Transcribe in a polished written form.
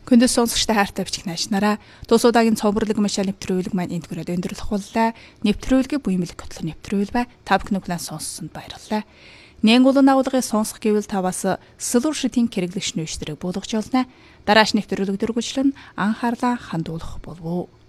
Хүндэс сонсогчтой хайртай бичих наашнараа тусуудагийн цомборлог машаа нэвтрүүлэг маань энд хүрээд өндөрлөх боллаа. Нэвтрүүлгээ буймэл хөтлөх нэвтрүүлбэ та бүхэн сонссонд баярлалаа. Нэнгулын агуулгыг сонсох гэвэл таваас solution-ийн хэрэглэгч нөөцлөрийг буулгаж олно. Дарааш нэвтрүүлэг дөрвөлжлөн анхаарлаа хандуулах болов уу.